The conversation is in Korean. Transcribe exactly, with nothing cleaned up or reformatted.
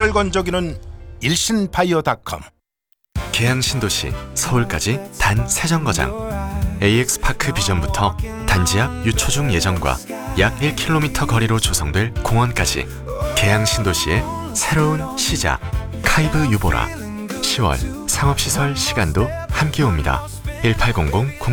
쾌락을 건져기는 일신바이오닷컴. 계양 신도시 서울까지 단 세 정거장. 에이엑스파크 비전부터 단지 앞 유초중 예정과 약 일 킬로미터 거리로 조성될 공원까지 계양 신도시의 새로운 시작. 카이브 유보라. 시월 상업시설 시간도 함께 옵니다. 일팔공공